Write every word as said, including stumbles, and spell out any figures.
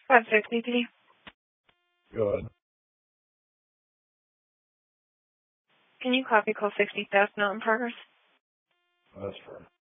five sixty P. Go ahead. Can you copy call sixty South Mountain Progress? That's fine.